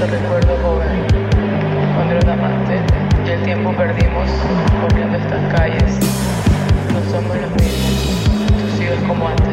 Te recuerdo joven, cuando era un amante y el tiempo perdimos corriendo estas calles. No somos los mismos, tú sigues como antes.